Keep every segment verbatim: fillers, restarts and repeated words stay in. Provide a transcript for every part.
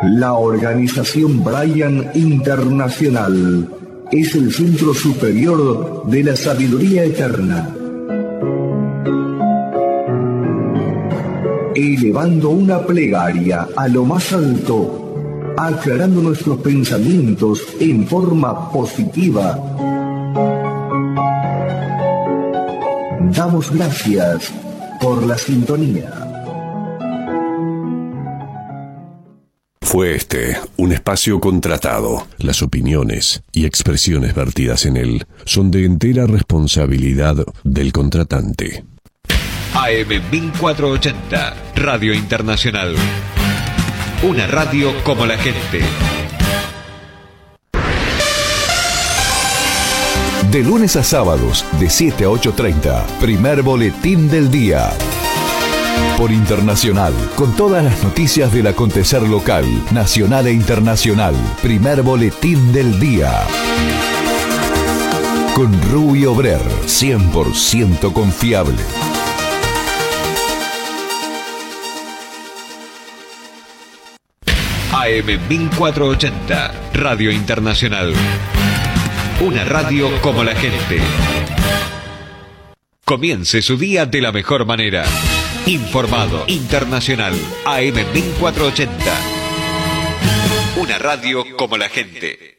La organización Brian Internacional es el centro superior de la sabiduría eterna, elevando una plegaria a lo más alto, aclarando nuestros pensamientos en forma positiva. Damos gracias por la sintonía. Fue este un espacio contratado. Las opiniones y expresiones vertidas en él son de entera responsabilidad del contratante. A M mil cuatrocientos ochenta, Radio Internacional. Una radio como la gente. De lunes a sábados, de siete a ocho treinta, primer boletín del día. Por Internacional, con todas las noticias del acontecer local, nacional e internacional. Primer boletín del día. Con Rubio Brer, cien por ciento confiable. A M mil cuatrocientos ochenta, Radio Internacional. Una radio como la gente. Comience su día de la mejor manera. Informado, internacional, A M mil cuatrocientos ochenta. Una radio como la gente.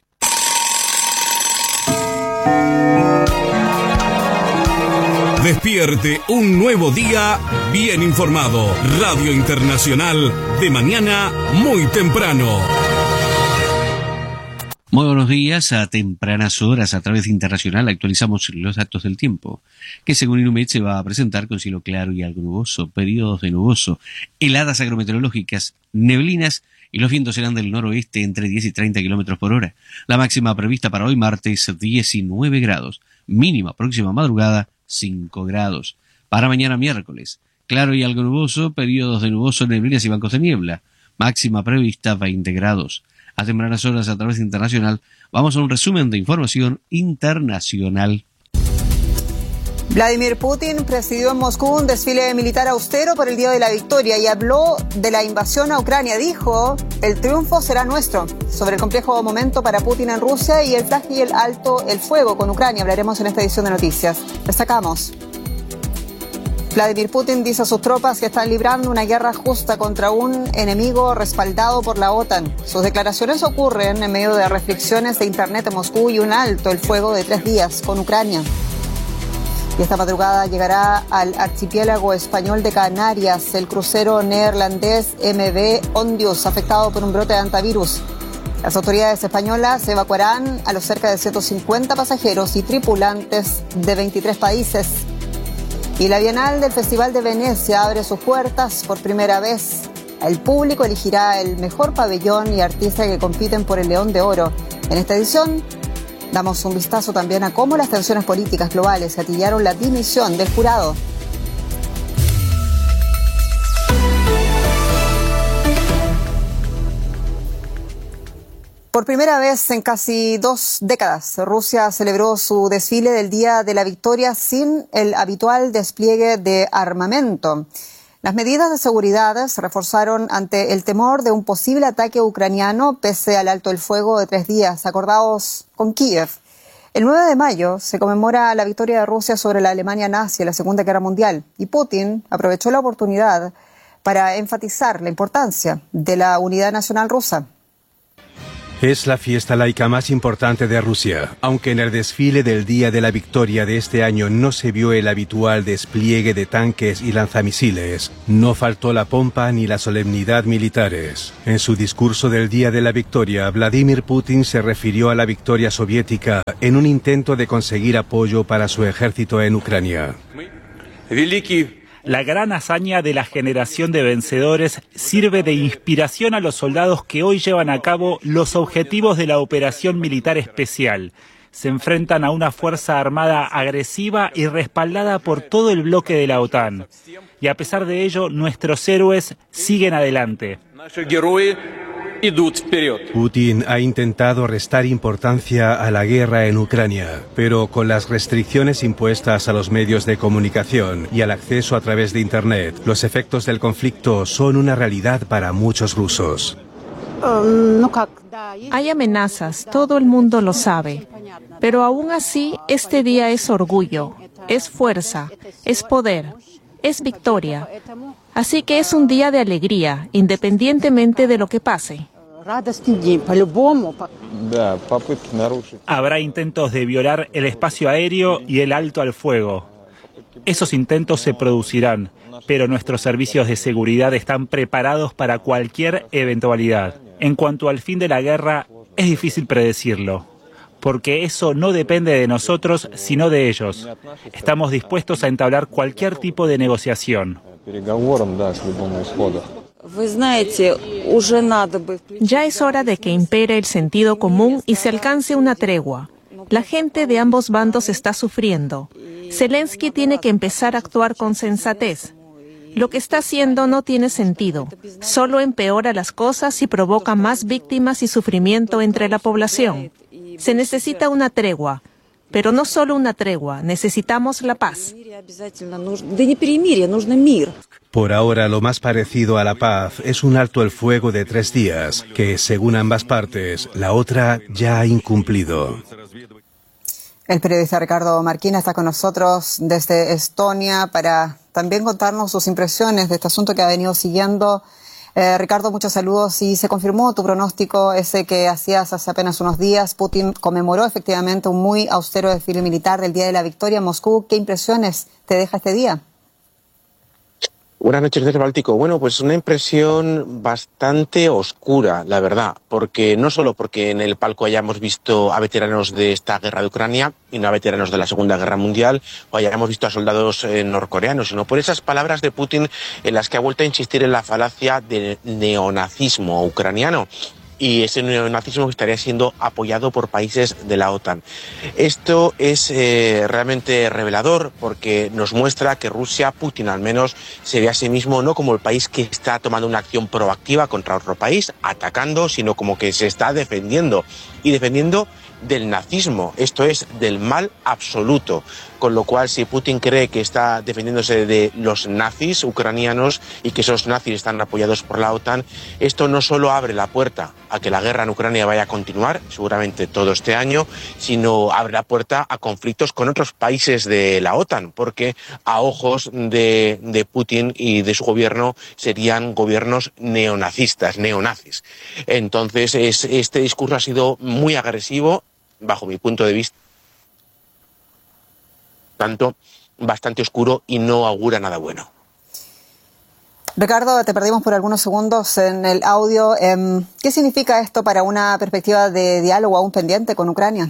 Despierte un nuevo día bien informado. Radio Internacional, de mañana muy temprano. Muy buenos días. A tempranas horas, a través de Internacional, actualizamos los datos del tiempo, que según Inumet se va a presentar con cielo claro y algo nuboso, periodos de nuboso, heladas agrometeorológicas, neblinas, y los vientos serán del noroeste entre diez y treinta kilómetros por hora. La máxima prevista para hoy martes, diecinueve grados. Mínima próxima madrugada, cinco grados. Para mañana miércoles, claro y algo nuboso, periodos de nuboso, neblinas y bancos de niebla. Máxima prevista, veinte grados. A tempranas horas, a través de Internacional, vamos a un resumen de información internacional. Vladimir Putin presidió en Moscú un desfile militar austero por el Día de la Victoria y habló de la invasión a Ucrania. Dijo, el triunfo será nuestro. Sobre el complejo momento para Putin en Rusia y el flash y el alto el fuego con Ucrania hablaremos en esta edición de noticias. Destacamos. Vladimir Putin dice a sus tropas que están librando una guerra justa contra un enemigo respaldado por la OTAN. Sus declaraciones ocurren en medio de restricciones de Internet en Moscú y un alto el fuego de tres días con Ucrania. Y esta madrugada llegará al archipiélago español de Canarias el crucero neerlandés M V Ondius, afectado por un brote de antivirus. Las autoridades españolas evacuarán a los cerca de ciento cincuenta pasajeros y tripulantes de veintitrés países. Y la Bienal del Festival de Venecia abre sus puertas por primera vez. El público elegirá el mejor pabellón y artista que compiten por el León de Oro. En esta edición damos un vistazo también a cómo las tensiones políticas globales gatillaron la dimisión del jurado. Por primera vez en casi dos décadas, Rusia celebró su desfile del Día de la Victoria sin el habitual despliegue de armamento. Las medidas de seguridad se reforzaron ante el temor de un posible ataque ucraniano pese al alto el fuego de tres días acordados con Kiev. El nueve de mayo se conmemora la victoria de Rusia sobre la Alemania nazi en la Segunda Guerra Mundial y Putin aprovechó la oportunidad para enfatizar la importancia de la unidad nacional rusa. Es la fiesta laica más importante de Rusia, aunque en el desfile del Día de la Victoria de este año no se vio el habitual despliegue de tanques y lanzamisiles. No faltó la pompa ni la solemnidad militares. En su discurso del Día de la Victoria, Vladimir Putin se refirió a la victoria soviética en un intento de conseguir apoyo para su ejército en Ucrania. La gran hazaña de la generación de vencedores sirve de inspiración a los soldados que hoy llevan a cabo los objetivos de la operación militar especial. Se enfrentan a una fuerza armada agresiva y respaldada por todo el bloque de la OTAN. Y a pesar de ello, nuestros héroes siguen adelante. Putin ha intentado restar importancia a la guerra en Ucrania, pero con las restricciones impuestas a los medios de comunicación y al acceso a través de Internet, los efectos del conflicto son una realidad para muchos rusos. Hay amenazas, todo el mundo lo sabe, pero aún así este día es orgullo, es fuerza, es poder, es victoria. Así que es un día de alegría, independientemente de lo que pase. Habrá intentos de violar el espacio aéreo y el alto al fuego. Esos intentos se producirán, pero nuestros servicios de seguridad están preparados para cualquier eventualidad. En cuanto al fin de la guerra, es difícil predecirlo, porque eso no depende de nosotros, sino de ellos. Estamos dispuestos a entablar cualquier tipo de negociación. Ya es hora de que impere el sentido común y se alcance una tregua. La gente de ambos bandos está sufriendo. Zelensky tiene que empezar a actuar con sensatez. Lo que está haciendo no tiene sentido. Solo empeora las cosas y provoca más víctimas y sufrimiento entre la población. Se necesita una tregua, pero no solo una tregua, necesitamos la paz. Por ahora, lo más parecido a la paz es un alto el fuego de tres días, que, según ambas partes, la otra ya ha incumplido. El periodista Ricardo Marquina está con nosotros desde Estonia para también contarnos sus impresiones de este asunto que ha venido siguiendo. Eh, Ricardo, muchos saludos. Y se confirmó tu pronóstico, ese que hacías hace apenas unos días. Putin conmemoró efectivamente un muy austero desfile militar del Día de la Victoria en Moscú. ¿Qué impresiones te deja este día? Buenas noches desde el Báltico. Bueno, pues una impresión bastante oscura, la verdad, porque no solo porque en el palco hayamos visto a veteranos de esta guerra de Ucrania y no a veteranos de la Segunda Guerra Mundial, o hayamos visto a soldados eh, norcoreanos, sino por esas palabras de Putin en las que ha vuelto a insistir en la falacia del neonazismo ucraniano. Y ese neonazismo que estaría siendo apoyado por países de la OTAN. Esto es eh, realmente revelador porque nos muestra que Rusia, Putin al menos, se ve a sí mismo no como el país que está tomando una acción proactiva contra otro país, atacando, sino como que se está defendiendo. Y defendiendo del nazismo, esto es, del mal absoluto. Con lo cual, si Putin cree que está defendiéndose de los nazis ucranianos y que esos nazis están apoyados por la OTAN, esto no solo abre la puerta a que la guerra en Ucrania vaya a continuar, seguramente todo este año, sino abre la puerta a conflictos con otros países de la OTAN, porque a ojos de, de Putin y de su gobierno serían gobiernos neonazistas, neonazis. Entonces, es, este discurso ha sido muy agresivo, bajo mi punto de vista, tanto bastante oscuro y no augura nada bueno. Ricardo, te perdimos por algunos segundos en el audio. ¿Qué significa esto para una perspectiva de diálogo aún pendiente con Ucrania?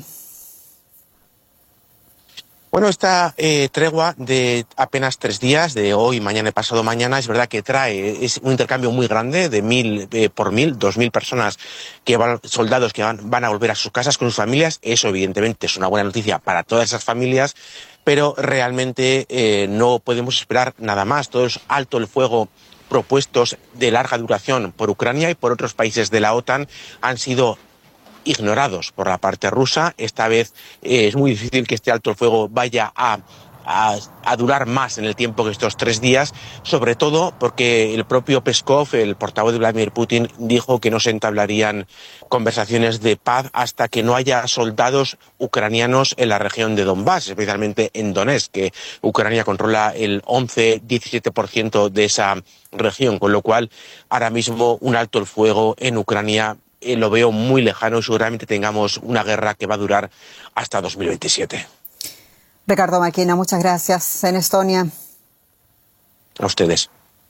Bueno, esta eh, tregua de apenas tres días, de hoy, mañana y pasado mañana, es verdad que trae es un intercambio muy grande de mil eh, por mil, dos mil personas, que van, soldados que van, van a volver a sus casas con sus familias. Eso evidentemente es una buena noticia para todas esas familias, pero realmente eh, no podemos esperar nada más. Todo es alto el fuego propuestos de larga duración por Ucrania y por otros países de la OTAN han sido ignorados por la parte rusa. Esta vez eh, es muy difícil que este alto el fuego vaya a, a, a durar más en el tiempo que estos tres días, sobre todo porque el propio Peskov, el portavoz de Vladimir Putin, dijo que no se entablarían conversaciones de paz hasta que no haya soldados ucranianos en la región de Donbass, especialmente en Donetsk, que Ucrania controla el once a diecisiete por ciento de esa región, con lo cual ahora mismo un alto el fuego en Ucrania Eh, lo veo muy lejano y seguramente tengamos una guerra que va a durar hasta dos mil veintisiete. Ricardo Marquina, muchas gracias. En Estonia. A ustedes.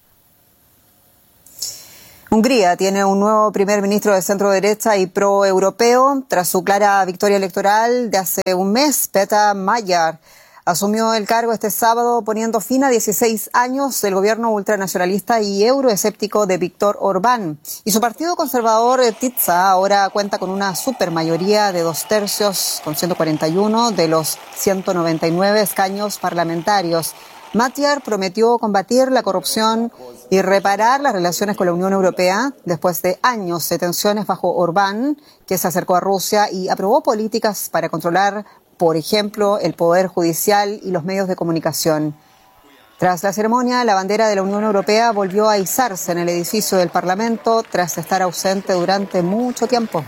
Hungría tiene un nuevo primer ministro de centro derecha y pro-europeo. Tras su clara victoria electoral de hace un mes, Peter Magyar asumió el cargo este sábado poniendo fin a dieciséis años del gobierno ultranacionalista y euroescéptico de Viktor Orbán. Y su partido conservador, Tisza, ahora cuenta con una supermayoría de dos tercios, con ciento cuarenta y uno de los ciento noventa y nueve escaños parlamentarios. Magyar prometió combatir la corrupción y reparar las relaciones con la Unión Europea después de años de tensiones bajo Orbán, que se acercó a Rusia y aprobó políticas para controlar, por ejemplo, el poder judicial y los medios de comunicación. Tras la ceremonia, la bandera de la Unión Europea volvió a izarse en el edificio del Parlamento tras estar ausente durante mucho tiempo.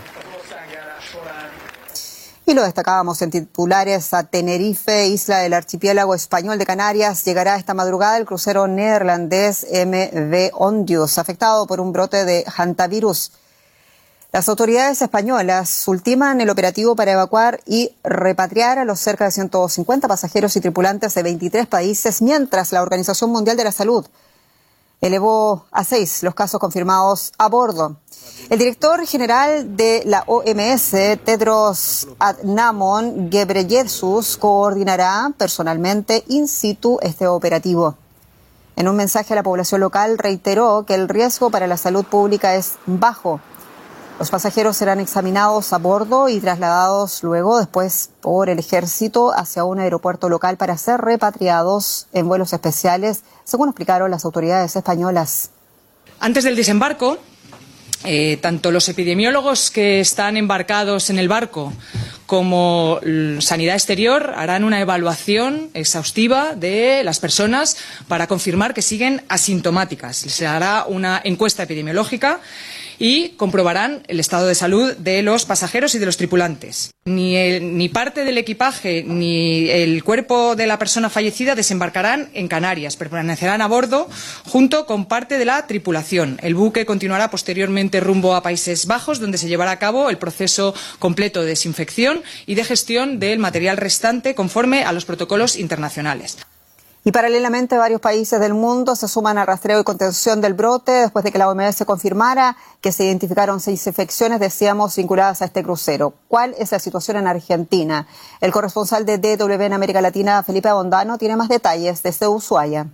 Y lo destacábamos en titulares: a Tenerife, isla del archipiélago español de Canarias, llegará esta madrugada el crucero neerlandés M V Ondius, afectado por un brote de hantavirus. Las autoridades españolas ultiman el operativo para evacuar y repatriar a los cerca de ciento cincuenta pasajeros y tripulantes de veintitrés países, mientras la Organización Mundial de la Salud elevó a seis los casos confirmados a bordo. El director general de la O M S, Tedros Adhanom Ghebreyesus, coordinará personalmente in situ este operativo. En un mensaje a la población local reiteró que el riesgo para la salud pública es bajo. Los pasajeros serán examinados a bordo y trasladados luego después por el ejército hacia un aeropuerto local para ser repatriados en vuelos especiales, según explicaron las autoridades españolas. Antes del desembarco, eh, tanto los epidemiólogos que están embarcados en el barco como Sanidad Exterior harán una evaluación exhaustiva de las personas para confirmar que siguen asintomáticas. Se hará una encuesta epidemiológica y comprobarán el estado de salud de los pasajeros y de los tripulantes. Ni, el, ni parte del equipaje ni el cuerpo de la persona fallecida desembarcarán en Canarias, permanecerán a bordo junto con parte de la tripulación. El buque continuará posteriormente rumbo a Países Bajos, donde se llevará a cabo el proceso completo de desinfección y de gestión del material restante conforme a los protocolos internacionales. Y paralelamente, varios países del mundo se suman al rastreo y contención del brote después de que la O M S confirmara que se identificaron seis infecciones, decíamos, vinculadas a este crucero. ¿Cuál es la situación en Argentina? El corresponsal de D W en América Latina, Felipe Abondano, tiene más detalles desde Ushuaia.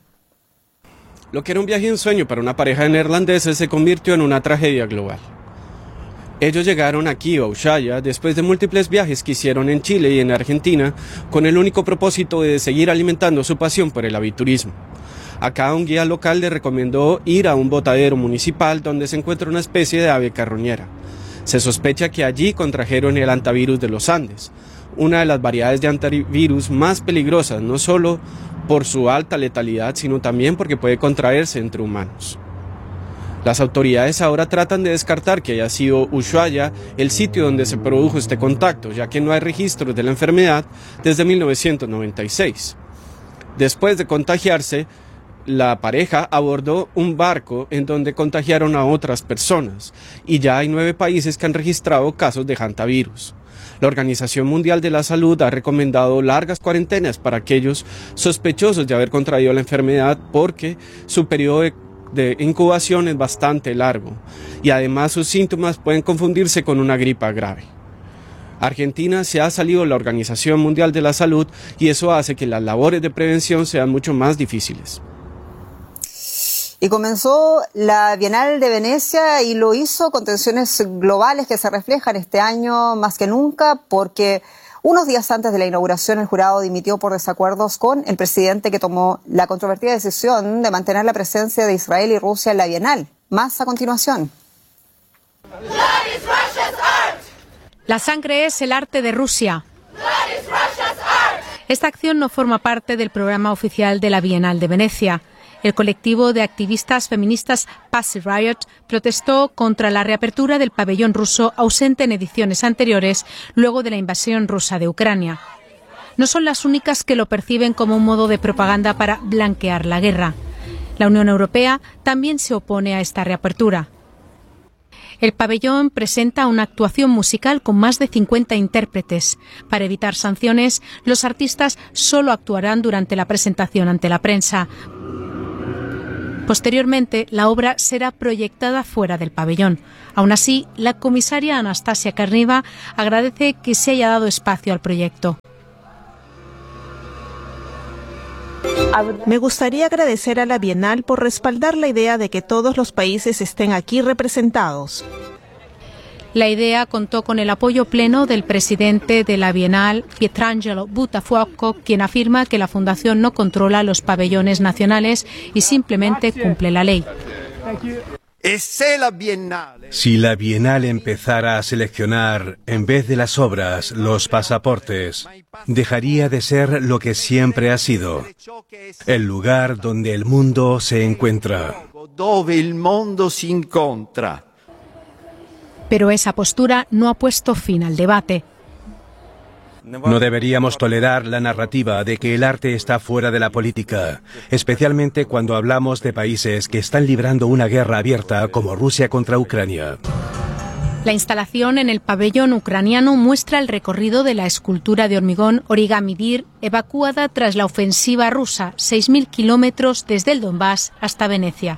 Lo que era un viaje y un sueño para una pareja de neerlandeses se convirtió en una tragedia global. Ellos llegaron aquí a Ushuaia después de múltiples viajes que hicieron en Chile y en Argentina con el único propósito de seguir alimentando su pasión por el aviturismo. Acá un guía local le recomendó ir a un botadero municipal donde se encuentra una especie de ave carroñera. Se sospecha que allí contrajeron el hantavirus de los Andes, una de las variedades de hantavirus más peligrosas, no solo por su alta letalidad, sino también porque puede contraerse entre humanos. Las autoridades ahora tratan de descartar que haya sido Ushuaia el sitio donde se produjo este contacto, ya que no hay registros de la enfermedad desde mil novecientos noventa y seis. Después de contagiarse, la pareja abordó un barco en donde contagiaron a otras personas, y ya hay nueve países que han registrado casos de hantavirus. La Organización Mundial de la Salud ha recomendado largas cuarentenas para aquellos sospechosos de haber contraído la enfermedad porque su periodo de de incubación es bastante largo y además sus síntomas pueden confundirse con una gripa grave. Argentina se ha salido de la Organización Mundial de la Salud y eso hace que las labores de prevención sean mucho más difíciles. Y comenzó la Bienal de Venecia y lo hizo con tensiones globales que se reflejan este año más que nunca, porque unos días antes de la inauguración, el jurado dimitió por desacuerdos con el presidente, que tomó la controvertida decisión de mantener la presencia de Israel y Rusia en la Bienal. Más a continuación. La sangre es el arte de Rusia. Esta acción no forma parte del programa oficial de la Bienal de Venecia. El colectivo de activistas feministas Pussy Riot protestó contra la reapertura del pabellón ruso ausente en ediciones anteriores luego de la invasión rusa de Ucrania. No son las únicas que lo perciben como un modo de propaganda para blanquear la guerra. La Unión Europea también se opone a esta reapertura. El pabellón presenta una actuación musical con más de cincuenta intérpretes. Para evitar sanciones, los artistas solo actuarán durante la presentación ante la prensa. Posteriormente, la obra será proyectada fuera del pabellón. Aún así, la comisaria Anastasia Karniva agradece que se haya dado espacio al proyecto. Me gustaría agradecer a la Bienal por respaldar la idea de que todos los países estén aquí representados. La idea contó con el apoyo pleno del presidente de la Bienal, Pietrangelo Buttafuoco, quien afirma que la Fundación no controla los pabellones nacionales y simplemente cumple la ley. Si la Bienal empezara a seleccionar, en vez de las obras, los pasaportes, dejaría de ser lo que siempre ha sido, el lugar donde el mundo se encuentra. Pero esa postura no ha puesto fin al debate. No deberíamos tolerar la narrativa de que el arte está fuera de la política, especialmente cuando hablamos de países que están librando una guerra abierta como Rusia contra Ucrania. La instalación en el pabellón ucraniano muestra el recorrido de la escultura de hormigón Origami Dir, evacuada tras la ofensiva rusa, seis mil kilómetros desde el Donbass hasta Venecia.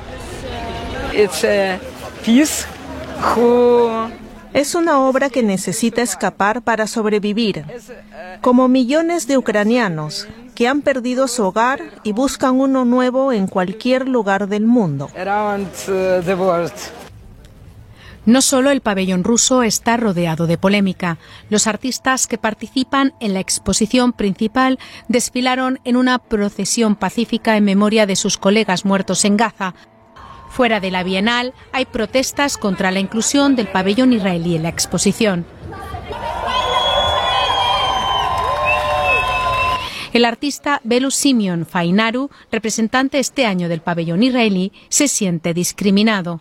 Es una obra que necesita escapar para sobrevivir, como millones de ucranianos que han perdido su hogar y buscan uno nuevo en cualquier lugar del mundo. No solo el pabellón ruso está rodeado de polémica. Los artistas que participan en la exposición principal desfilaron en una procesión pacífica en memoria de sus colegas muertos en Gaza. Fuera de la Bienal hay protestas contra la inclusión del pabellón israelí en la exposición. El artista Belu Simeon Fainaru, representante este año del pabellón israelí, se siente discriminado.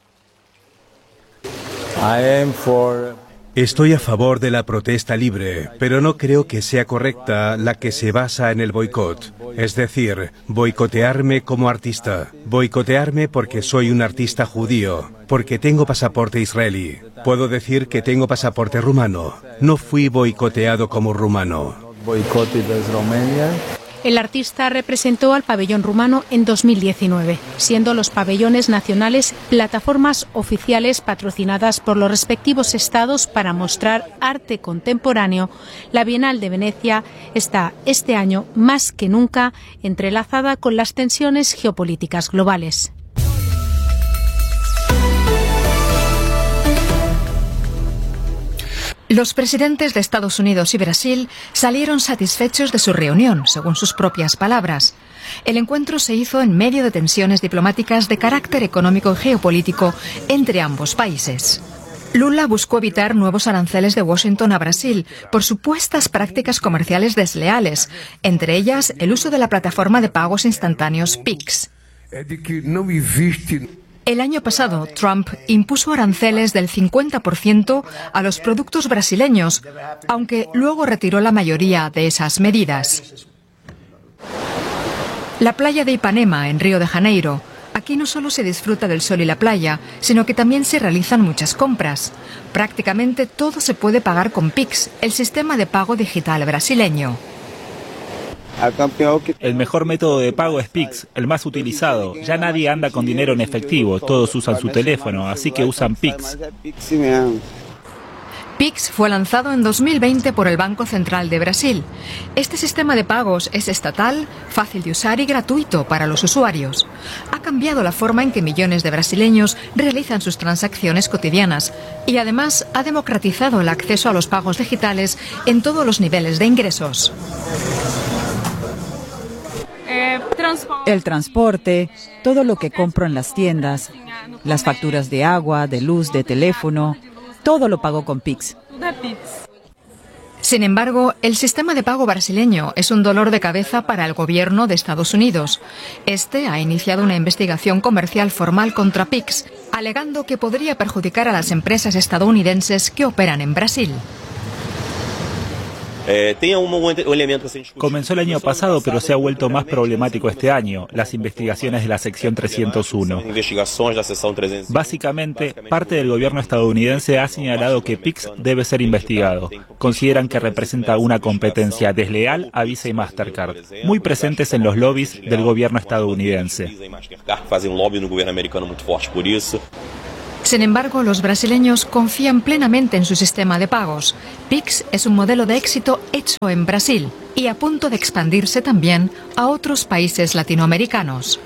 Estoy a favor de la protesta libre, pero no creo que sea correcta la que se basa en el boicot. Es decir, boicotearme como artista. Boicotearme porque soy un artista judío, porque tengo pasaporte israelí. Puedo decir que tengo pasaporte rumano. No fui boicoteado como rumano. El artista representó al pabellón rumano en dos mil diecinueve, siendo los pabellones nacionales plataformas oficiales patrocinadas por los respectivos estados para mostrar arte contemporáneo. La Bienal de Venecia está este año más que nunca entrelazada con las tensiones geopolíticas globales. Los presidentes de Estados Unidos y Brasil salieron satisfechos de su reunión, según sus propias palabras. El encuentro se hizo en medio de tensiones diplomáticas de carácter económico y geopolítico entre ambos países. Lula buscó evitar nuevos aranceles de Washington a Brasil por supuestas prácticas comerciales desleales, entre ellas el uso de la plataforma de pagos instantáneos Pix. El año pasado, Trump impuso aranceles del cincuenta por ciento a los productos brasileños, aunque luego retiró la mayoría de esas medidas. La playa de Ipanema, en Río de Janeiro. Aquí no solo se disfruta del sol y la playa, sino que también se realizan muchas compras. Prácticamente todo se puede pagar con Pix, el sistema de pago digital brasileño. El mejor método de pago es Pix, el más utilizado. Ya nadie anda con dinero en efectivo, todos usan su teléfono, así que usan Pix. Pix fue lanzado en dos mil veinte por el Banco Central de Brasil. Este sistema de pagos es estatal, fácil de usar y gratuito para los usuarios. Ha cambiado la forma en que millones de brasileños realizan sus transacciones cotidianas y además ha democratizado el acceso a los pagos digitales en todos los niveles de ingresos. El transporte, todo lo que compro en las tiendas, las facturas de agua, de luz, de teléfono, todo lo pago con Pix. Sin embargo, el sistema de pago brasileño es un dolor de cabeza para el gobierno de Estados Unidos. Este ha iniciado una investigación comercial formal contra Pix, alegando que podría perjudicar a las empresas estadounidenses que operan en Brasil. Comenzó el año pasado, pero se ha vuelto más problemático este año, las investigaciones de la sección trescientos uno. Básicamente, parte del gobierno estadounidense ha señalado que Pix debe ser investigado. Consideran que representa una competencia desleal a Visa y Mastercard, muy presentes en los lobbies del gobierno estadounidense. Sin embargo, los brasileños confían plenamente en su sistema de pagos. Pix es un modelo de éxito hecho en Brasil y a punto de expandirse también a otros países latinoamericanos.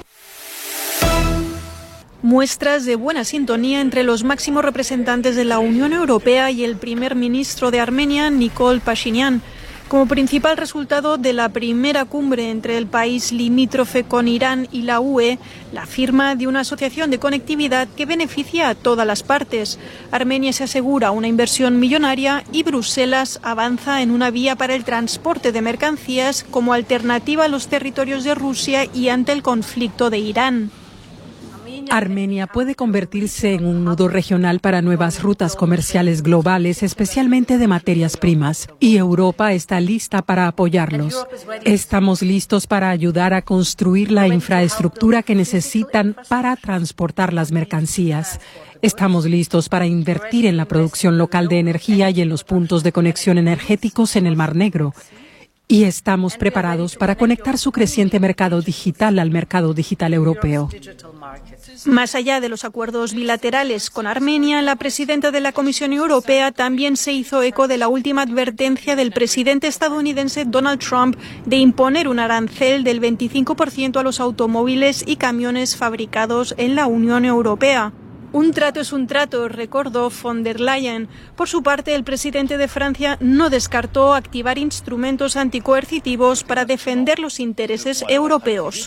Muestras de buena sintonía entre los máximos representantes de la Unión Europea y el primer ministro de Armenia, Nikol Pashinyan. Como principal resultado de la primera cumbre entre el país limítrofe con Irán y la U E, la firma de una asociación de conectividad que beneficia a todas las partes. Armenia se asegura una inversión millonaria y Bruselas avanza en una vía para el transporte de mercancías como alternativa a los territorios de Rusia y ante el conflicto de Irán. Armenia puede convertirse en un nudo regional para nuevas rutas comerciales globales, especialmente de materias primas, y Europa está lista para apoyarlos. Estamos listos para ayudar a construir la infraestructura que necesitan para transportar las mercancías. Estamos listos para invertir en la producción local de energía y en los puntos de conexión energéticos en el Mar Negro. Y estamos preparados para conectar su creciente mercado digital al mercado digital europeo. Más allá de los acuerdos bilaterales con Armenia, la presidenta de la Comisión Europea también se hizo eco de la última advertencia del presidente estadounidense Donald Trump de imponer un arancel del veinticinco por ciento a los automóviles y camiones fabricados en la Unión Europea. Un trato es un trato, recordó von der Leyen. Por su parte, el presidente de Francia no descartó activar instrumentos anticoercitivos para defender los intereses europeos.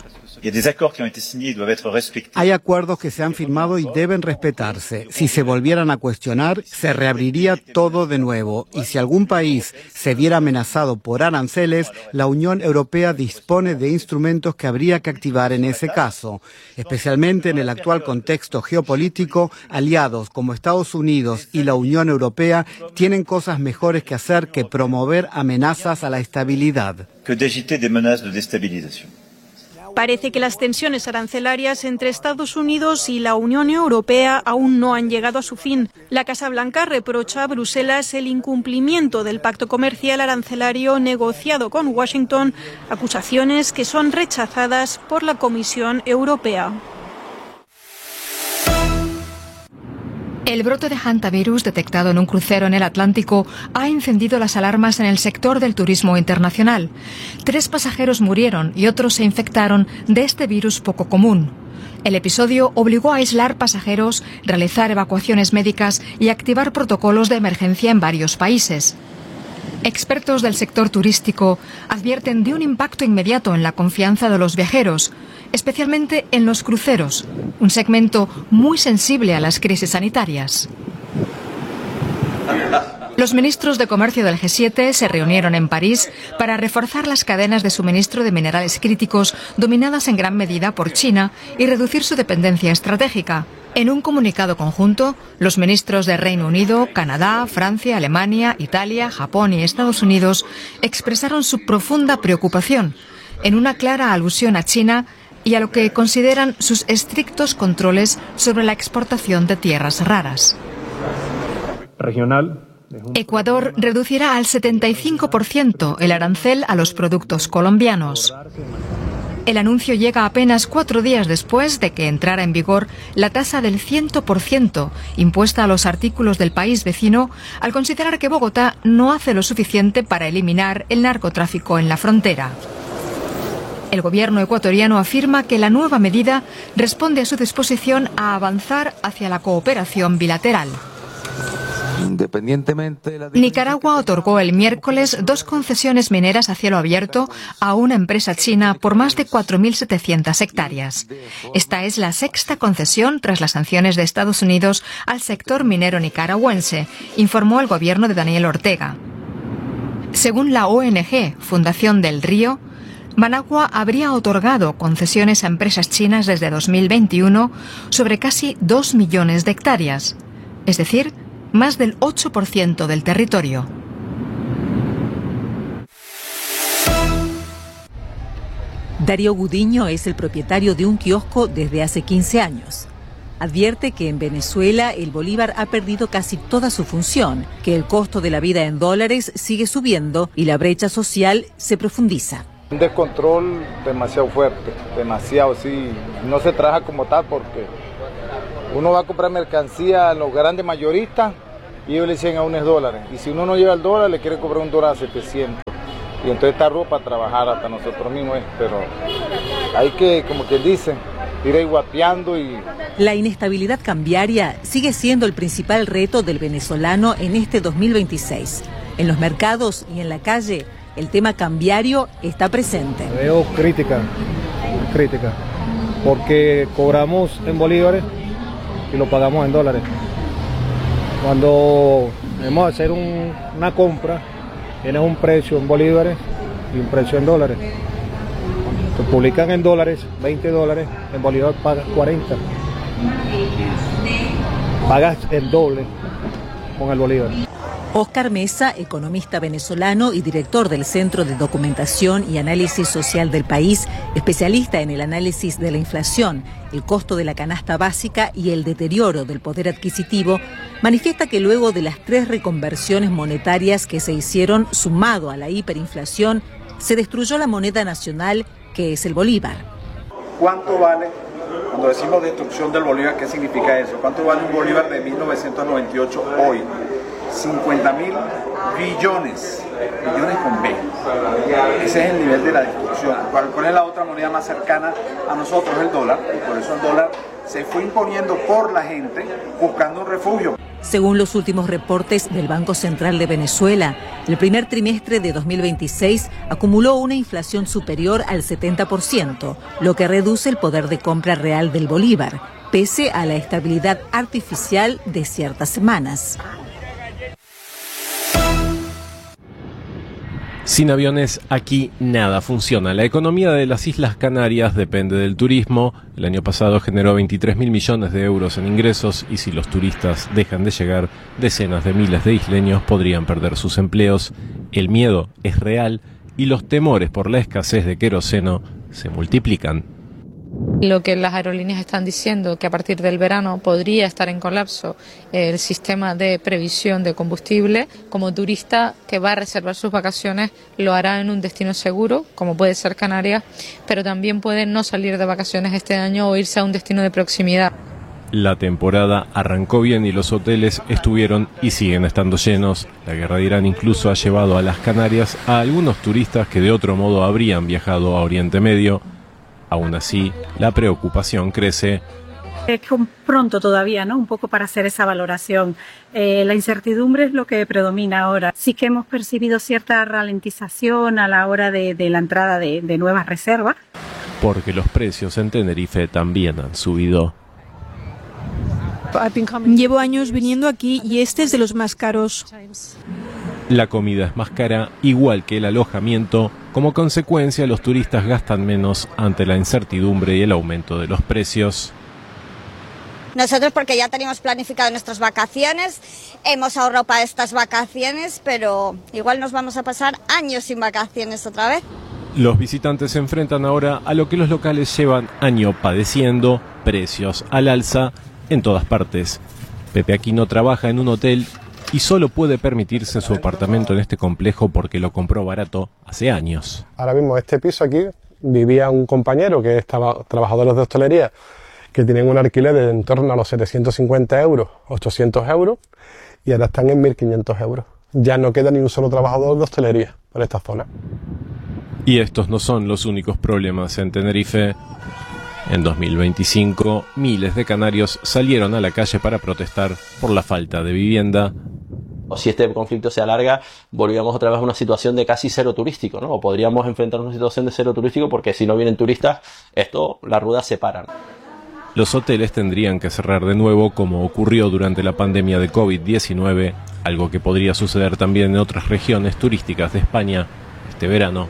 Hay acuerdos que se han firmado y deben respetarse. Si se volvieran a cuestionar, se reabriría todo de nuevo. Y si algún país se viera amenazado por aranceles, la Unión Europea dispone de instrumentos que habría que activar en ese caso. Especialmente en el actual contexto geopolítico, aliados como Estados Unidos y la Unión Europea tienen cosas mejores que hacer que promover amenazas a la estabilidad. Parece que las tensiones arancelarias entre Estados Unidos y la Unión Europea aún no han llegado a su fin. La Casa Blanca reprocha a Bruselas el incumplimiento del pacto comercial arancelario negociado con Washington, acusaciones que son rechazadas por la Comisión Europea. El brote de hantavirus detectado en un crucero en el Atlántico ha encendido las alarmas en el sector del turismo internacional. Tres pasajeros murieron y otros se infectaron de este virus poco común. El episodio obligó a aislar pasajeros, realizar evacuaciones médicas y activar protocolos de emergencia en varios países. Expertos del sector turístico advierten de un impacto inmediato en la confianza de los viajeros, especialmente en los cruceros, un segmento muy sensible a las crisis sanitarias. Los ministros de Comercio del G siete se reunieron en París para reforzar las cadenas de suministro de minerales críticos dominadas en gran medida por China y reducir su dependencia estratégica. En un comunicado conjunto, los ministros de Reino Unido, Canadá, Francia, Alemania, Italia, Japón y Estados Unidos expresaron su profunda preocupación, en una clara alusión a China y a lo que consideran sus estrictos controles sobre la exportación de tierras raras. Regional. Ecuador reducirá al setenta y cinco por ciento el arancel a los productos colombianos. El anuncio llega apenas cuatro días después de que entrara en vigor la tasa del cien por ciento impuesta a los artículos del país vecino, al considerar que Bogotá no hace lo suficiente para eliminar el narcotráfico en la frontera. El gobierno ecuatoriano afirma que la nueva medida responde a su disposición a avanzar hacia la cooperación bilateral. Independientemente de la... Nicaragua otorgó el miércoles dos concesiones mineras a cielo abierto a una empresa china por más de cuatro mil setecientas hectáreas. Esta es la sexta concesión tras las sanciones de Estados Unidos al sector minero nicaragüense, informó el gobierno de Daniel Ortega. Según la O N G Fundación del Río, Managua habría otorgado concesiones a empresas chinas desde dos mil veintiuno sobre casi dos millones de hectáreas, es decir, más del ocho por ciento del territorio. Darío Gudiño es el propietario de un kiosco desde hace quince años. Advierte que en Venezuela el bolívar ha perdido casi toda su función, que el costo de la vida en dólares sigue subiendo y la brecha social se profundiza. Un descontrol demasiado fuerte, demasiado, sí. No se trabaja como tal porque uno va a comprar mercancía a los grandes mayoristas y ellos le dicen a unos dólares. Y si uno no lleva el dólar, le quiere cobrar un dólar a setecientos. Y entonces está ropa a trabajar hasta nosotros mismos. Pero hay que, como quien dice, ir ahí guapeando y... La inestabilidad cambiaria sigue siendo el principal reto del venezolano en este dos mil veintiséis. En los mercados y en la calle, el tema cambiario está presente. Veo crítica, crítica, porque cobramos en bolívares y lo pagamos en dólares. Cuando debemos hacer un, una compra, tienes un precio en bolívares y un precio en dólares. Se publican en dólares, veinte dólares, en bolívar pagas cuarenta. Pagas el doble con el bolívar. Óscar Mesa, economista venezolano y director del Centro de Documentación y Análisis Social del país, especialista en el análisis de la inflación, el costo de la canasta básica y el deterioro del poder adquisitivo, manifiesta que luego de las tres reconversiones monetarias que se hicieron sumado a la hiperinflación, se destruyó la moneda nacional, que es el bolívar. ¿Cuánto vale, cuando decimos destrucción del bolívar, qué significa eso? ¿Cuánto vale un bolívar de mil novecientos noventa y ocho hoy? cincuenta mil billones, billones con B. Ese es el nivel de la destrucción. ¿Cuál, cuál es la otra moneda más cercana a nosotros? El dólar, y por eso el dólar se fue imponiendo por la gente buscando un refugio. Según los últimos reportes del Banco Central de Venezuela, el primer trimestre de dos mil veintiséis acumuló una inflación superior al setenta por ciento, lo que reduce el poder de compra real del bolívar, pese a la estabilidad artificial de ciertas semanas. Sin aviones, aquí nada funciona. La economía de las Islas Canarias depende del turismo. El año pasado generó veintitrés mil millones de euros en ingresos y si los turistas dejan de llegar, decenas de miles de isleños podrían perder sus empleos. El miedo es real y los temores por la escasez de queroseno se multiplican. Lo que las aerolíneas están diciendo, que a partir del verano podría estar en colapso el sistema de previsión de combustible. Como turista que va a reservar sus vacaciones lo hará en un destino seguro, como puede ser Canarias, pero también puede no salir de vacaciones este año o irse a un destino de proximidad. La temporada arrancó bien y los hoteles estuvieron y siguen estando llenos. La guerra de Irán incluso ha llevado a las Canarias a algunos turistas que de otro modo habrían viajado a Oriente Medio. Aún así, la preocupación crece. Es pronto todavía, ¿no? Un poco para hacer esa valoración. Eh, la incertidumbre es lo que predomina ahora. Sí que hemos percibido cierta ralentización a la hora de, de la entrada de, de nuevas reservas. Porque los precios en Tenerife también han subido. Llevo años viniendo aquí y este es de los más caros. La comida es más cara, igual que el alojamiento. Como consecuencia, los turistas gastan menos ante la incertidumbre y el aumento de los precios. Nosotros porque ya teníamos planificado nuestras vacaciones, hemos ahorrado para estas vacaciones, pero igual nos vamos a pasar años sin vacaciones otra vez. Los visitantes se enfrentan ahora a lo que los locales llevan años padeciendo, precios al alza en todas partes. Pepe Aquino trabaja en un hotel y solo puede permitirse su apartamento en este complejo porque lo compró barato hace años. Ahora mismo este piso aquí vivía un compañero que estaba trabajadores de hostelería que tienen un alquiler de en torno a los setecientos cincuenta euros, ochocientos euros y ahora están en mil quinientos euros. Ya no queda ni un solo trabajador de hostelería por esta zona. Y estos no son los únicos problemas en Tenerife. En dos mil veinticinco, miles de canarios salieron a la calle para protestar por la falta de vivienda. O si este conflicto se alarga, volvíamos otra vez a una situación de casi cero turístico, ¿no? O podríamos enfrentarnos a una situación de cero turístico porque si no vienen turistas, esto, las ruedas se paran. Los hoteles tendrían que cerrar de nuevo como ocurrió durante la pandemia de COVID diecinueve, algo que podría suceder también en otras regiones turísticas de España este verano.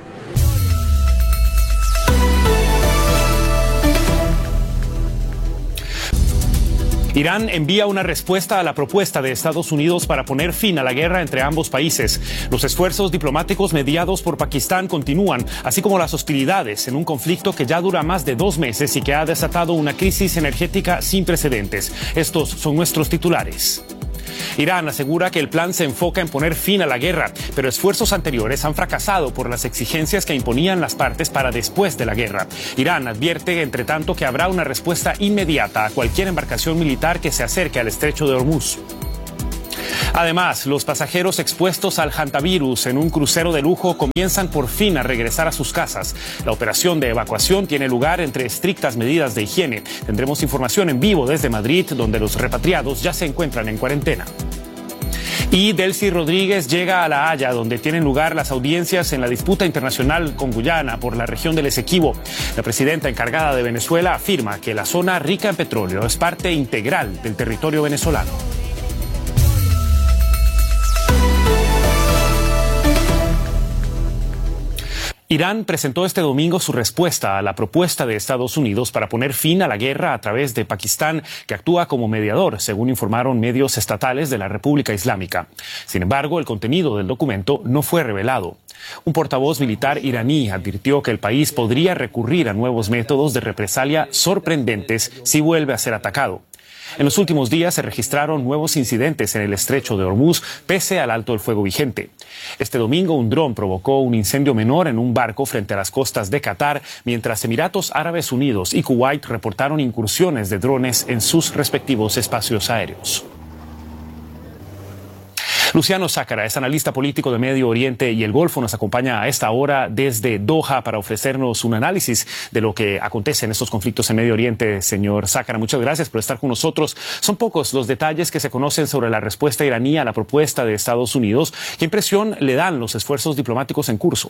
Irán envía una respuesta a la propuesta de Estados Unidos para poner fin a la guerra entre ambos países. Los esfuerzos diplomáticos mediados por Pakistán continúan, así como las hostilidades en un conflicto que ya dura más de dos meses y que ha desatado una crisis energética sin precedentes. Estos son nuestros titulares. Irán asegura que el plan se enfoca en poner fin a la guerra, pero esfuerzos anteriores han fracasado por las exigencias que imponían las partes para después de la guerra. Irán advierte, entre tanto, que habrá una respuesta inmediata a cualquier embarcación militar que se acerque al estrecho de Hormuz. Además, los pasajeros expuestos al hantavirus en un crucero de lujo comienzan por fin a regresar a sus casas. La operación de evacuación tiene lugar entre estrictas medidas de higiene. Tendremos información en vivo desde Madrid, donde los repatriados ya se encuentran en cuarentena. Y Delcy Rodríguez llega a La Haya, donde tienen lugar las audiencias en la disputa internacional con Guyana por la región del Esequibo. La presidenta encargada de Venezuela afirma que la zona rica en petróleo es parte integral del territorio venezolano. Irán presentó este domingo su respuesta a la propuesta de Estados Unidos para poner fin a la guerra a través de Pakistán, que actúa como mediador, según informaron medios estatales de la República Islámica. Sin embargo, el contenido del documento no fue revelado. Un portavoz militar iraní advirtió que el país podría recurrir a nuevos métodos de represalia sorprendentes si vuelve a ser atacado. En los últimos días se registraron nuevos incidentes en el estrecho de Hormuz, pese al alto el fuego vigente. Este domingo un dron provocó un incendio menor en un barco frente a las costas de Qatar, mientras Emiratos Árabes Unidos y Kuwait reportaron incursiones de drones en sus respectivos espacios aéreos. Luciano Sácara es analista político de Medio Oriente y el Golfo. Nos acompaña a esta hora desde Doha para ofrecernos un análisis de lo que acontece en estos conflictos en Medio Oriente. Señor Sácara, muchas gracias por estar con nosotros. Son pocos los detalles que se conocen sobre la respuesta iraní a la propuesta de Estados Unidos. ¿Qué impresión le dan los esfuerzos diplomáticos en curso?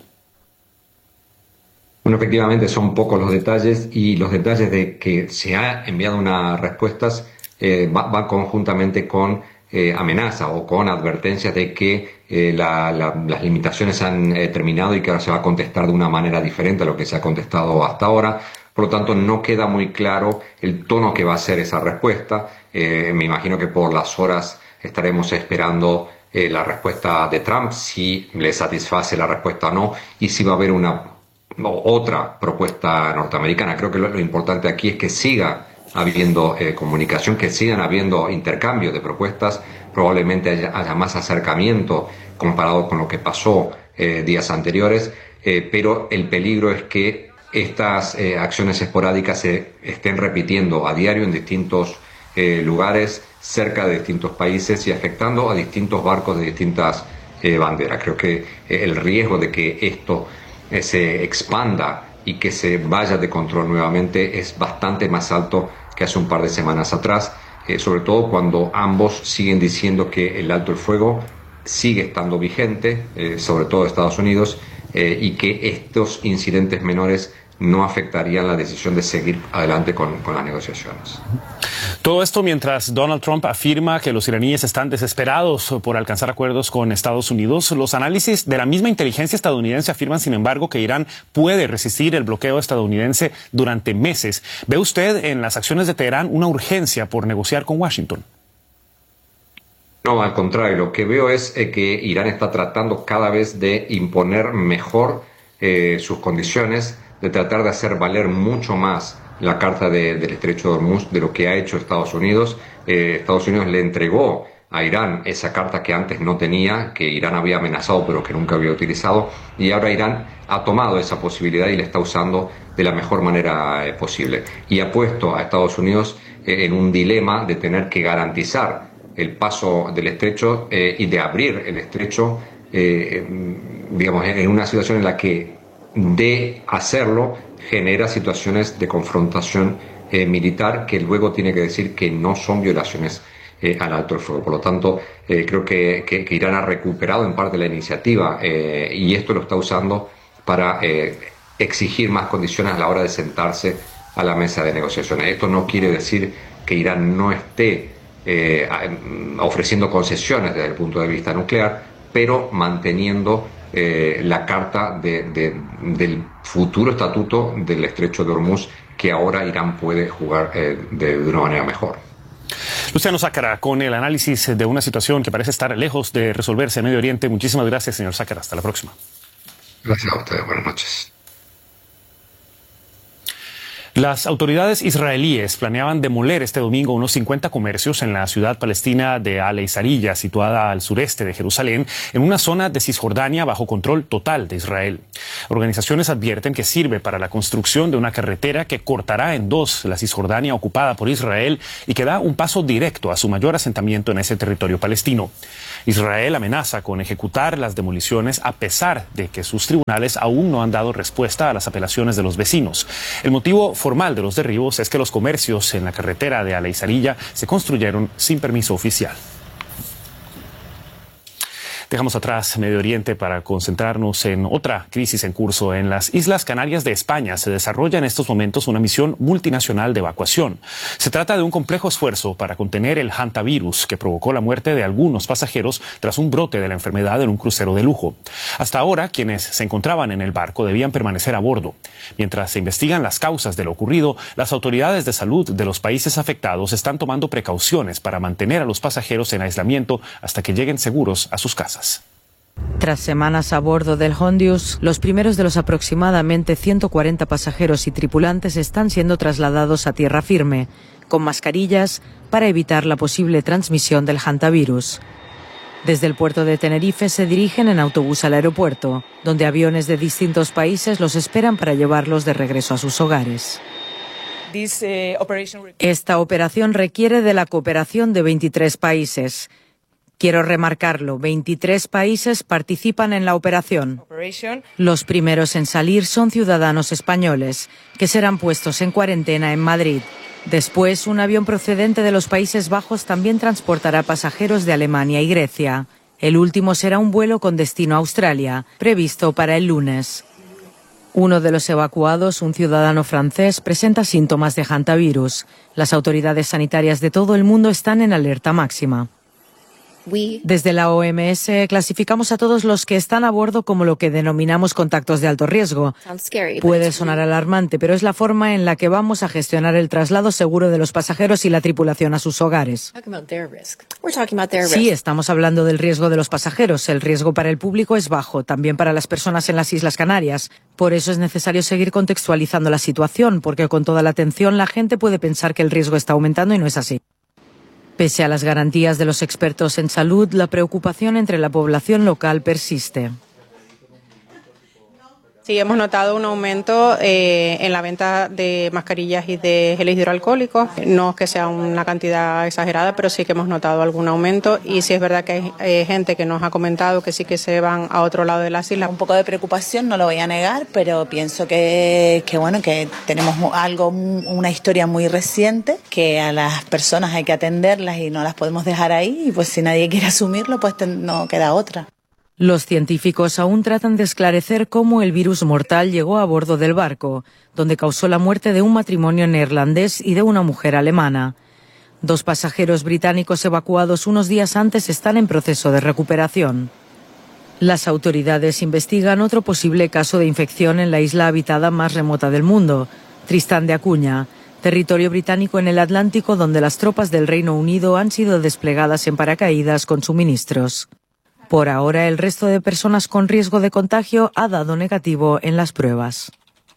Bueno, efectivamente son pocos los detalles, y los detalles de que se ha enviado unas respuestas eh, va, va conjuntamente con Eh, amenaza o con advertencias de que eh, la, la, las limitaciones han eh, terminado y que ahora se va a contestar de una manera diferente a lo que se ha contestado hasta ahora. Por lo tanto, no queda muy claro el tono que va a ser esa respuesta. Eh, me imagino que por las horas estaremos esperando eh, la respuesta de Trump, si le satisface la respuesta o no, y si va a haber una o otra propuesta norteamericana. Creo que lo, lo importante aquí es que siga habiendo eh, comunicación, que sigan habiendo intercambios de propuestas. Probablemente haya, haya más acercamiento comparado con lo que pasó eh, días anteriores, eh, pero el peligro es que estas eh, acciones esporádicas se estén repitiendo a diario en distintos eh, lugares, cerca de distintos países y afectando a distintos barcos de distintas eh, banderas. Creo que eh, el riesgo de que esto eh, se expanda y que se vaya de control nuevamente es bastante más alto que hace un par de semanas atrás, eh, sobre todo cuando ambos siguen diciendo que el alto el fuego sigue estando vigente, eh, sobre todo Estados Unidos, eh, y que estos incidentes menores no afectarían la decisión de seguir adelante con, con las negociaciones. Todo esto mientras Donald Trump afirma que los iraníes están desesperados por alcanzar acuerdos con Estados Unidos. Los análisis de la misma inteligencia estadounidense afirman, sin embargo, que Irán puede resistir el bloqueo estadounidense durante meses. ¿Ve usted en las acciones de Teherán una urgencia por negociar con Washington? No, al contrario. Lo que veo es eh, que Irán está tratando cada vez de imponer mejor eh, sus condiciones, de tratar de hacer valer mucho más la carta de, del Estrecho de Hormuz de lo que ha hecho Estados Unidos. Eh, Estados Unidos le entregó a Irán esa carta que antes no tenía, que Irán había amenazado pero que nunca había utilizado, y ahora Irán ha tomado esa posibilidad y la está usando de la mejor manera eh, posible. Y ha puesto a Estados Unidos eh, en un dilema de tener que garantizar el paso del Estrecho eh, y de abrir el Estrecho, eh, digamos, en una situación en la que de hacerlo genera situaciones de confrontación eh, militar que luego tiene que decir que no son violaciones eh, al alto el fuego. Por lo tanto, eh, creo que, que, que Irán ha recuperado en parte la iniciativa eh, y esto lo está usando para eh, exigir más condiciones a la hora de sentarse a la mesa de negociaciones. Esto no quiere decir que Irán no esté eh, ofreciendo concesiones desde el punto de vista nuclear, pero manteniendo Eh, la carta de, de, del futuro estatuto del Estrecho de Hormuz, que ahora Irán puede jugar eh, de, de una manera mejor. Luciano Sácara, con el análisis de una situación que parece estar lejos de resolverse en Medio Oriente. Muchísimas gracias, señor Sácara. Hasta la próxima. Gracias a ustedes. Buenas noches. Las autoridades israelíes planeaban demoler este domingo unos cincuenta comercios en la ciudad palestina de Aleizarilla, situada al sureste de Jerusalén, en una zona de Cisjordania bajo control total de Israel. Organizaciones advierten que sirve para la construcción de una carretera que cortará en dos la Cisjordania ocupada por Israel y que da un paso directo a su mayor asentamiento en ese territorio palestino. Israel amenaza con ejecutar las demoliciones a pesar de que sus tribunales aún no han dado respuesta a las apelaciones de los vecinos. El motivo formal de los derribos es que los comercios en la carretera de Aleizarilla se construyeron sin permiso oficial. Dejamos atrás Medio Oriente para concentrarnos en otra crisis en curso. En las Islas Canarias de España se desarrolla en estos momentos una misión multinacional de evacuación. Se trata de un complejo esfuerzo para contener el hantavirus que provocó la muerte de algunos pasajeros tras un brote de la enfermedad en un crucero de lujo. Hasta ahora, quienes se encontraban en el barco debían permanecer a bordo. Mientras se investigan las causas de lo ocurrido, las autoridades de salud de los países afectados están tomando precauciones para mantener a los pasajeros en aislamiento hasta que lleguen seguros a sus casas. Tras semanas a bordo del Hondius, los primeros de los aproximadamente ciento cuarenta pasajeros y tripulantes están siendo trasladados a tierra firme, con mascarillas, para evitar la posible transmisión del hantavirus. Desde el puerto de Tenerife se dirigen en autobús al aeropuerto, donde aviones de distintos países los esperan para llevarlos de regreso a sus hogares. Esta operación requiere de la cooperación de veintitrés países. Quiero remarcarlo, veintitrés países participan en la operación. Los primeros en salir son ciudadanos españoles, que serán puestos en cuarentena en Madrid. Después, un avión procedente de los Países Bajos también transportará pasajeros de Alemania y Grecia. El último será un vuelo con destino a Australia, previsto para el lunes. Uno de los evacuados, un ciudadano francés, presenta síntomas de hantavirus. Las autoridades sanitarias de todo el mundo están en alerta máxima. Desde la O M S clasificamos a todos los que están a bordo como lo que denominamos contactos de alto riesgo. Puede sonar alarmante, pero es la forma en la que vamos a gestionar el traslado seguro de los pasajeros y la tripulación a sus hogares. Sí, estamos hablando del riesgo de los pasajeros. El riesgo para el público es bajo, también para las personas en las Islas Canarias. Por eso es necesario seguir contextualizando la situación, porque con toda la atención la gente puede pensar que el riesgo está aumentando y no es así. Pese a las garantías de los expertos en salud, la preocupación entre la población local persiste. Sí, hemos notado un aumento eh, en la venta de mascarillas y de geles hidroalcohólicos. No es que sea una cantidad exagerada, pero sí que hemos notado algún aumento. Y sí es verdad que hay eh, gente que nos ha comentado que sí que se van a otro lado de las islas. Un poco de preocupación, no lo voy a negar, pero pienso que, que bueno, que tenemos algo, una historia muy reciente, que a las personas hay que atenderlas y no las podemos dejar ahí. Y pues si nadie quiere asumirlo, pues no queda otra. Los científicos aún tratan de esclarecer cómo el virus mortal llegó a bordo del barco, donde causó la muerte de un matrimonio neerlandés y de una mujer alemana. Dos pasajeros británicos evacuados unos días antes están en proceso de recuperación. Las autoridades investigan otro posible caso de infección en la isla habitada más remota del mundo, Tristán de Acuña, territorio británico en el Atlántico donde las tropas del Reino Unido han sido desplegadas en paracaídas con suministros. Por ahora, el resto de personas con riesgo de contagio ha dado negativo en las pruebas.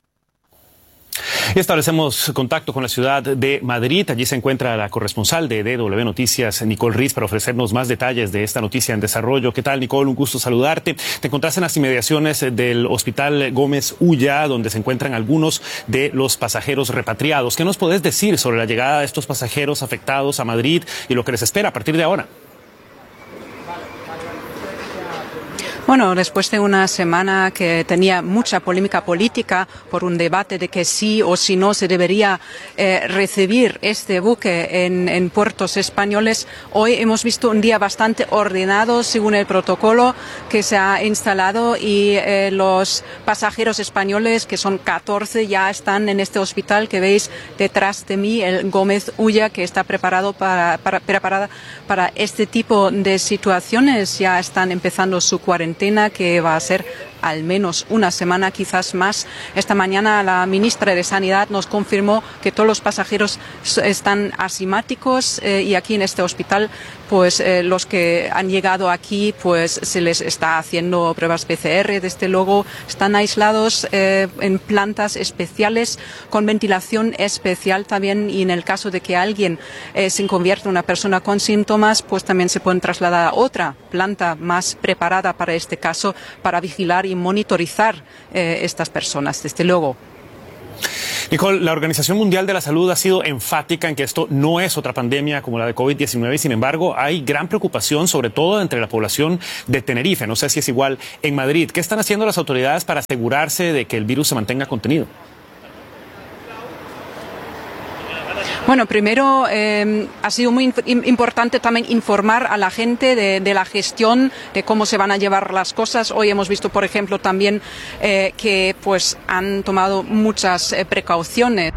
Y establecemos contacto con la ciudad de Madrid. Allí se encuentra la corresponsal de D W Noticias, Nicole Riz, para ofrecernos más detalles de esta noticia en desarrollo. ¿Qué tal, Nicole? Un gusto saludarte. Te encontrás en las inmediaciones del Hospital Gómez Ulla, donde se encuentran algunos de los pasajeros repatriados. ¿Qué nos podés decir sobre la llegada de estos pasajeros afectados a Madrid y lo que les espera a partir de ahora? Bueno, después de una semana que tenía mucha polémica política por un debate de que sí o si no se debería eh, recibir este buque en, en puertos españoles, hoy hemos visto un día bastante ordenado según el protocolo que se ha instalado y eh, los pasajeros españoles, que son catorce, ya están en este hospital que veis detrás de mí, el Gómez Ulla, que está preparado para, para, preparada para este tipo de situaciones. Ya están empezando su cuarentena, que va a ser al menos una semana, quizás más. Esta mañana la ministra de Sanidad nos confirmó que todos los pasajeros están asintomáticos eh, y aquí en este hospital, pues eh, los que han llegado aquí, pues se les está haciendo pruebas P C R. Desde luego están aislados eh, en plantas especiales con ventilación especial también, y en el caso de que alguien eh, se convierta en una persona con síntomas, pues también se pueden trasladar a otra planta más preparada para este caso, para vigilar y monitorizar eh, estas personas, desde luego. Nicole, la Organización Mundial de la Salud ha sido enfática en que esto no es otra pandemia como la de COVID diecinueve y sin embargo hay gran preocupación, sobre todo entre la población de Tenerife. No sé si es igual en Madrid. ¿Qué están haciendo las autoridades para asegurarse de que el virus se mantenga contenido? Bueno, primero eh, ha sido muy importante también informar a la gente de, de la gestión, de cómo se van a llevar las cosas. Hoy hemos visto, por ejemplo, también eh, que pues han tomado muchas eh, precauciones.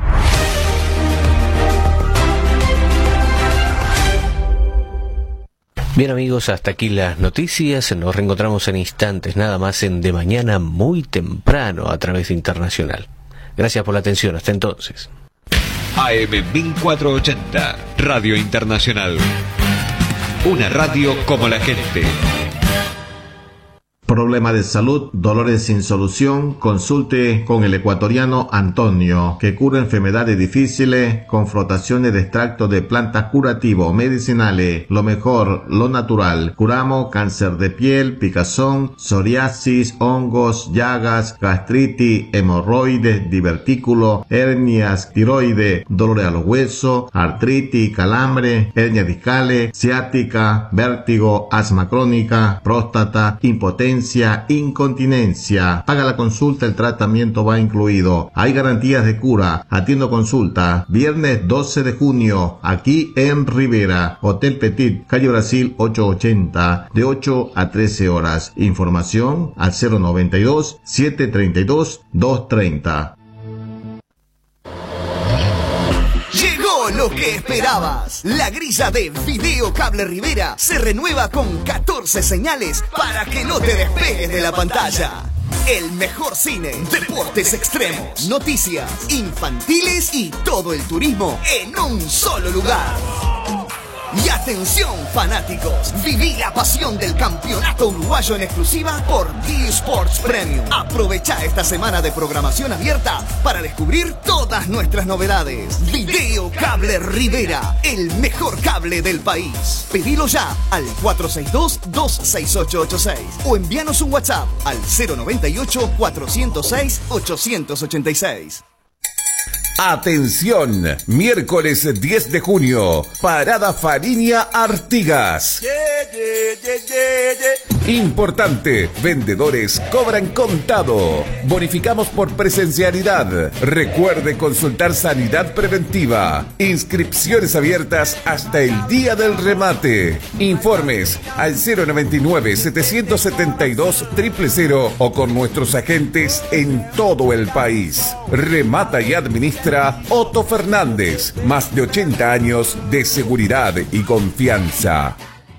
Bien amigos, hasta aquí las noticias. Nos reencontramos en instantes, nada más en De Mañana muy temprano a través de Internacional. Gracias por la atención, hasta entonces. A M mil cuatrocientos ochenta, Radio Internacional. Una radio como la gente. Problema de salud, dolores sin solución, consulte con el ecuatoriano Antonio, que cura enfermedades difíciles con frotaciones de extractos de plantas curativos, medicinales, lo mejor, lo natural. Curamos cáncer de piel, picazón, psoriasis, hongos, llagas, gastritis, hemorroides, divertículos, hernias, tiroides, dolores a los huesos, artritis, calambre, hernias discales, ciática, vértigo, asma crónica, próstata, impotencia, incontinencia. Paga la consulta, el tratamiento va incluido. Hay garantías de cura. Atiendo consulta. Viernes doce de junio, aquí en Rivera, Hotel Petit, calle Brasil ochocientos ochenta, de ocho a trece horas. Información al cero noventa y dos, setecientos treinta y dos, doscientos treinta. Lo que esperabas. La grilla de Video Cable Rivera se renueva con catorce señales para que no te despegues de la pantalla. El mejor cine, deportes extremos, noticias, infantiles y todo el turismo en un solo lugar. Y atención fanáticos, viví la pasión del campeonato uruguayo en exclusiva por D Sports Premium. Aprovecha esta semana de programación abierta para descubrir todas nuestras novedades. Video Cable Rivera, el mejor cable del país. Pedilo ya al cuatro seis dos, dos seis ocho ocho seis o envíanos un WhatsApp al cero noventa y ocho, cuatrocientos seis, ochocientos ochenta y seis. Atención, miércoles diez de junio, Parada Fariña Artigas. Yeah, yeah, yeah, yeah, yeah. Importante, vendedores cobran contado. Bonificamos por presencialidad. Recuerde consultar sanidad preventiva. Inscripciones abiertas hasta el día del remate. Informes al cero noventa y nueve, setecientos setenta y dos, cero cero cero o con nuestros agentes en todo el país. Remata y administra Otto Fernández, más de ochenta años de seguridad y confianza.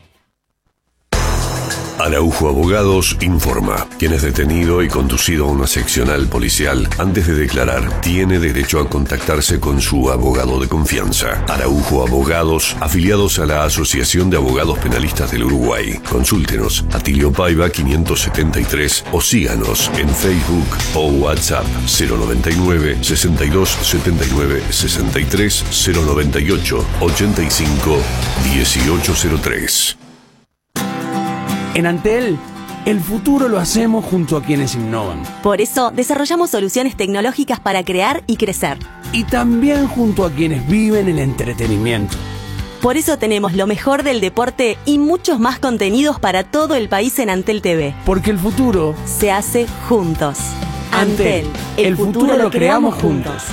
Araujo Abogados informa. Quien es detenido y conducido a una seccional policial antes de declarar tiene derecho a contactarse con su abogado de confianza. Araujo Abogados, afiliados a la Asociación de Abogados Penalistas del Uruguay. Consúltenos Atilio Paiva quinientos setenta y tres o síganos en Facebook o WhatsApp cero noventa y nueve, sesenta y dos, setenta y nueve, sesenta y tres, cero noventa y ocho, ochenta y cinco, dieciocho cero tres. En Antel, el futuro lo hacemos junto a quienes innovan. Por eso, desarrollamos soluciones tecnológicas para crear y crecer. Y también junto a quienes viven el entretenimiento. Por eso tenemos lo mejor del deporte y muchos más contenidos para todo el país en Antel T V. Porque el futuro se hace juntos. Antel, el, el futuro, futuro lo creamos juntos.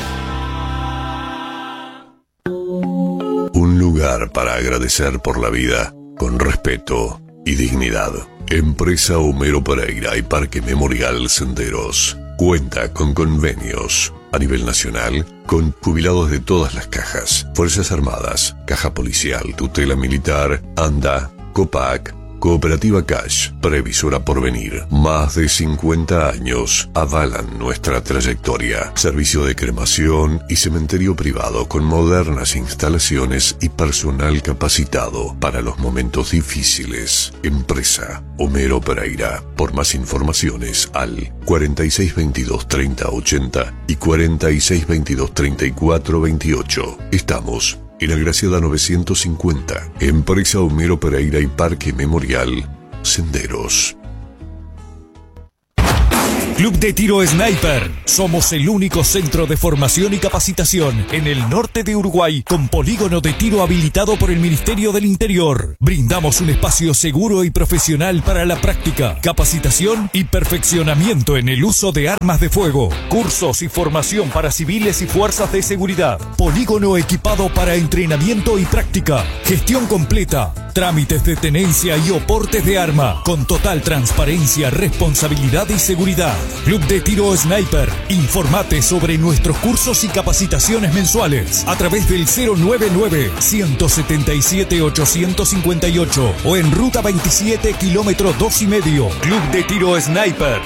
Un lugar para agradecer por la vida, con respeto y dignidad. Empresa Homero Pereira y Parque Memorial Senderos cuenta con convenios a nivel nacional con jubilados de todas las cajas: Fuerzas Armadas, Caja Policial, Tutela Militar, ANDA, COPAC, Cooperativa Cash, Previsora Porvenir. Más de cincuenta años avalan nuestra trayectoria. Servicio de cremación y cementerio privado con modernas instalaciones y personal capacitado para los momentos difíciles. Empresa Homero Pereira. Por más informaciones al cuarenta y seis veintidós, treinta ochenta y cuarenta y seis veintidós, treinta y cuatro veintiocho. Estamos en Agraciada novecientos cincuenta, Empresa Homero Pereira y Parque Memorial Senderos. Club de Tiro Sniper. Somos el único centro de formación y capacitación en el norte de Uruguay con polígono de tiro habilitado por el Ministerio del Interior. Brindamos un espacio seguro y profesional para la práctica, capacitación y perfeccionamiento en el uso de armas de fuego. Cursos y formación para civiles y fuerzas de seguridad. Polígono equipado para entrenamiento y práctica. Gestión completa. Trámites de tenencia y oportes de arma. Con total transparencia, responsabilidad y seguridad. Club de Tiro Sniper. Informate sobre nuestros cursos y capacitaciones mensuales a través del cero nueve nueve, uno siete siete, ocho cinco ocho o en ruta veintisiete, kilómetro dos y medio. Club de Tiro Sniper.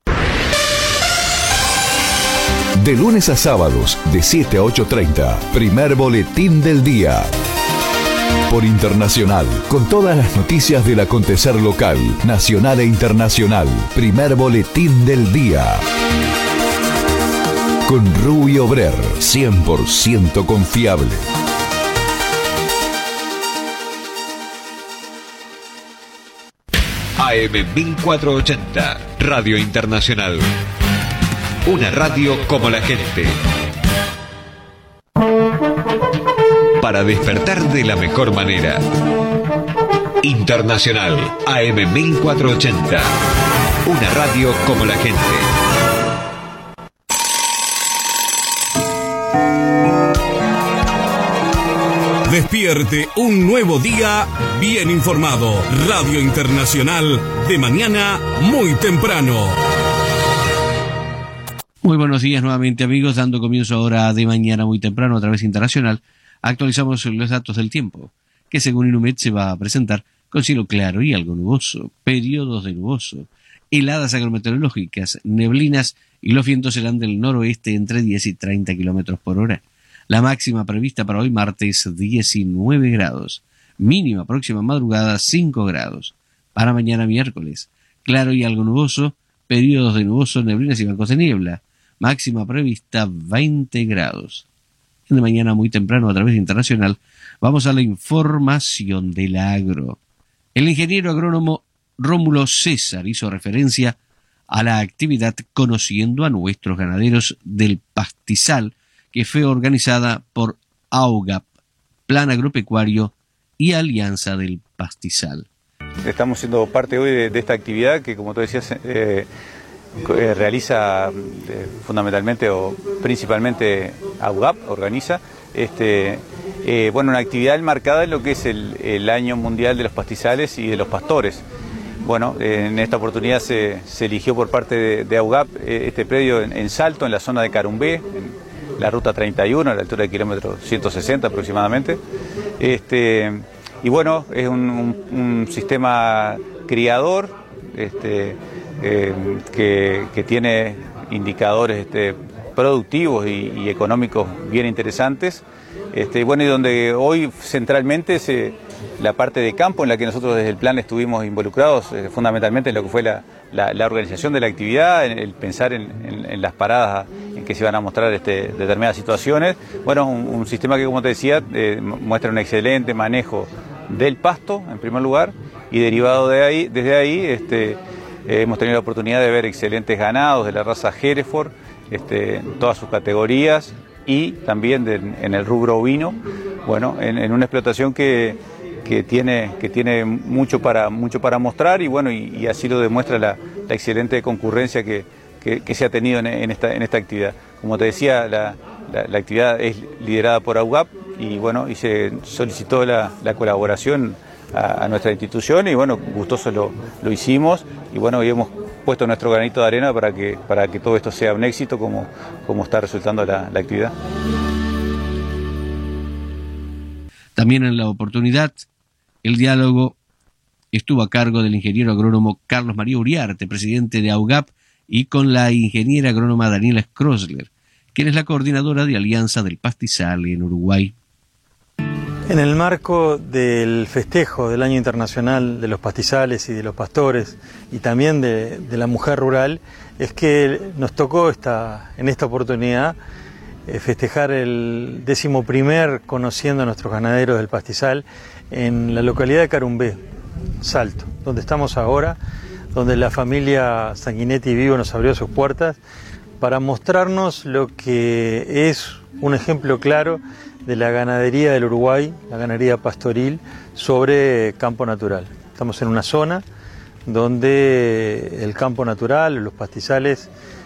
De lunes a sábados, de siete a ocho treinta, primer boletín del día. Por Internacional, con todas las noticias del acontecer local, nacional e internacional. Primer boletín del día. Con Rubio Brer, cien por ciento confiable. A M mil cuatrocientos ochenta, Radio Internacional. Una radio como la gente. Para despertar de la mejor manera. Internacional, A M mil cuatrocientos ochenta. Una radio como la gente. Despierte un nuevo día bien informado. Radio Internacional, de mañana muy temprano. Muy buenos días nuevamente, amigos, dando comienzo ahora de mañana muy temprano a través Internacional. Actualizamos los datos del tiempo, que según Inumet se va a presentar con cielo claro y algo nuboso, periodos de nuboso, heladas agrometeorológicas, neblinas y los vientos serán del noroeste entre diez y treinta kilómetros por hora. La máxima prevista para hoy martes diecinueve grados, mínima próxima madrugada cinco grados. Para mañana miércoles, claro y algo nuboso, periodos de nuboso, neblinas y bancos de niebla, máxima prevista veinte grados. De mañana muy temprano a través de Internacional vamos a la información del agro. El ingeniero agrónomo Rómulo César hizo referencia a la actividad Conociendo a nuestros ganaderos del pastizal, que fue organizada por AUGAP, Plan Agropecuario y Alianza del Pastizal. Estamos siendo parte hoy de, de esta actividad que, como tú decías, eh, eh, realiza eh, fundamentalmente o principalmente AUGAP, organiza, este, eh, bueno, una actividad enmarcada en lo que es el, el Año Mundial de los Pastizales y de los Pastores. Bueno, eh, en esta oportunidad se, se eligió por parte de, de AUGAP eh, este predio en, en Salto, en la zona de Carumbé, en la ruta treinta y uno, a la altura del kilómetro ciento sesenta aproximadamente. Este, y bueno, es un, un, un sistema criador este, eh, que, que tiene indicadores este, productivos y, y económicos bien interesantes. Este, bueno, y donde hoy centralmente se, la parte de campo en la que nosotros desde el plan estuvimos involucrados, eh, fundamentalmente en lo que fue la, la, la organización de la actividad, en el pensar en, en, en las paradas en que se iban a mostrar este, determinadas situaciones. Bueno, un, un sistema que, como te decía, eh, muestra un excelente manejo del pasto, en primer lugar, y derivado de ahí, desde ahí este, eh, hemos tenido la oportunidad de ver excelentes ganados de la raza Hereford, este, en todas sus categorías, y también de, en el rubro ovino, bueno, en, en una explotación que, que, tiene, que tiene mucho para, mucho para mostrar, y bueno, y, y así lo demuestra la, la excelente concurrencia que, que, que se ha tenido en, en, esta, en esta actividad. Como te decía, la, la, la actividad es liderada por AUGAP, y bueno, y se solicitó la, la colaboración a, a nuestra institución, y bueno, gustoso lo, lo hicimos, y bueno, hoy hemos puesto nuestro granito de arena para que, para que todo esto sea un éxito como, como está resultando la, la actividad. También en la oportunidad, el diálogo estuvo a cargo del ingeniero agrónomo Carlos María Uriarte, presidente de AUGAP, y con la ingeniera agrónoma Daniela Schrosler, quien es la coordinadora de Alianza del Pastizal en Uruguay. En el marco del festejo del Año Internacional de los Pastizales y de los Pastores, y también de, de la mujer rural, es que nos tocó esta, en esta oportunidad eh, festejar el décimo primer Conociendo a nuestros ganaderos del Pastizal en la localidad de Carumbé, Salto, donde estamos ahora, donde la familia Sanguinetti Vivo nos abrió sus puertas para mostrarnos lo que es un ejemplo claro de la ganadería del Uruguay, la ganadería pastoril sobre campo natural. Estamos en una zona donde el campo natural, los pastizales,